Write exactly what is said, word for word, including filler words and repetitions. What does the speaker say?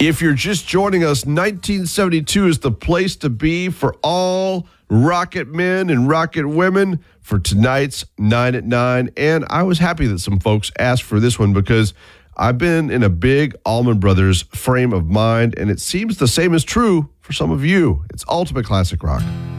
If you're just joining us, nineteen seventy-two is the place to be for all rocket men and rocket women for tonight's nine at nine. And I was happy that some folks asked for this one because I've been in a big Allman Brothers frame of mind, and it seems the same is true for some of you. It's Ultimate Classic Rock.